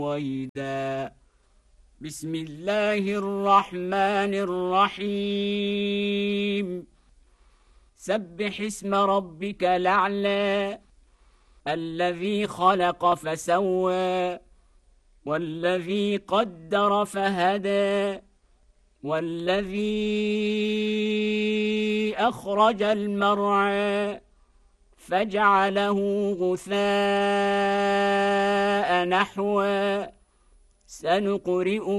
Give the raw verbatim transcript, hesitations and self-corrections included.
رويدا بسم الله الرحمن الرحيم سبح اسم ربك الأعلى الذي خلق فسوى والذي قدر فهدى والذي أخرج المرعى فجعله غثاء نحوا سنقرئك